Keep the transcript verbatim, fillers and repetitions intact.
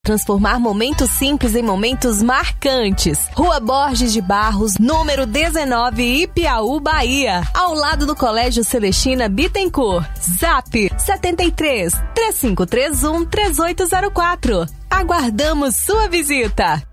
Transformar momentos simples em momentos marcantes. Rua Borges de Barros, número dezenove, Ipiaú, Bahia. Ao lado do Colégio Celestina Bittencourt. Zap setenta e três, três cinco três um, três oito zero quatro. Aguardamos sua visita.